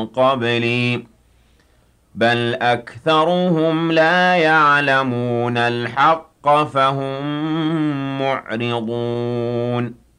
مِن قَبْلِي بَلْ أَكْثَرُهُمْ لَا يَعْلَمُونَ الْحَقَّ فَهُم مُّعْرِضُونَ